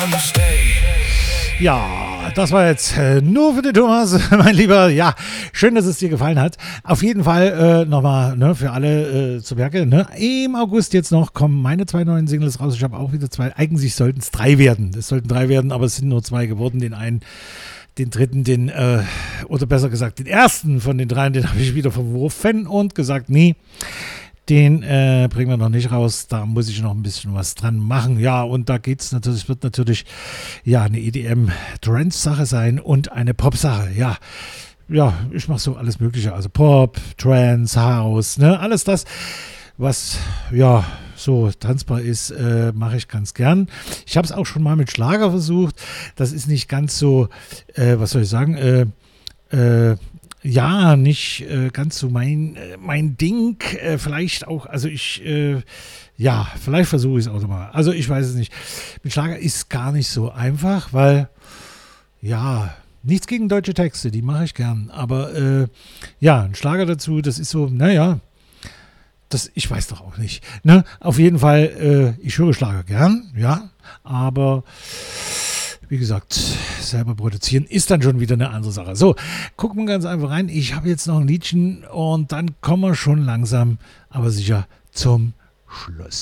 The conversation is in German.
Ja, das war jetzt nur für den Thomas, mein Lieber. Ja, schön, dass es dir gefallen hat. Auf jeden Fall nochmal für alle zu Werke. Ne? Im August jetzt noch kommen meine 2 neuen Singles raus. Ich habe auch wieder 2. Eigentlich sollten es 3 werden. Es sollten 3 werden, aber es sind nur 2 geworden. Den einen, den dritten, oder besser gesagt, den ersten von den 3, den habe ich wieder verworfen und gesagt, nee. Den bringen wir noch nicht raus, da muss ich noch ein bisschen was dran machen. Ja, und da wird natürlich eine EDM-Trance-Sache sein und eine Pop-Sache. Ja, ich mache so alles Mögliche, also Pop, Trance, House, ne, alles das, was so tanzbar ist, mache ich ganz gern. Ich habe es auch schon mal mit Schlager versucht. Das ist nicht ganz so, was soll ich sagen, nicht ganz so mein Ding. Vielleicht auch, also vielleicht versuche ich es auch nochmal. Also ich weiß es nicht. Mit Schlager ist gar nicht so einfach, weil, nichts gegen deutsche Texte, die mache ich gern. Aber ein Schlager dazu, das ist so, ich weiß doch auch nicht. Ne? Auf jeden Fall, ich höre Schlager gern, ja, aber wie gesagt, selber produzieren ist dann schon wieder eine andere Sache. So, gucken wir ganz einfach rein. Ich habe jetzt noch ein Liedchen und dann kommen wir schon langsam, aber sicher zum Schluss.